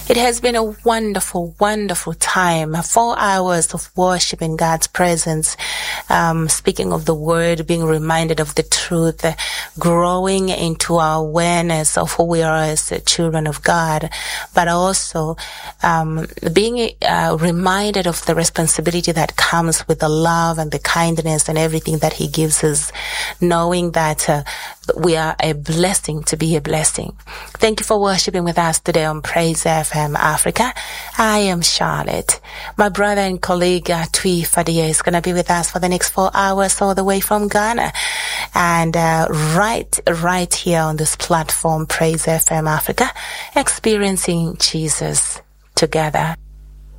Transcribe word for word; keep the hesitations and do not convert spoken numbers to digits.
It has been a wonderful, wonderful time. Four hours of worship in God's presence, um, speaking of the word, being reminded of the truth, uh, growing into our awareness of who we are as uh, children of God, but also um, being uh, reminded of the responsibility that comes with the love and the kindness and everything that He gives us, knowing that uh, we are a blessing to be a blessing. Thank you for worshiping with us today on Praise F M Africa. I am Charlotte. My brother and colleague uh, Tui Fadia is going to be with us for the next four hours all the way from Ghana. And uh, right, right here on this platform, Praise F M Africa, experiencing Jesus together.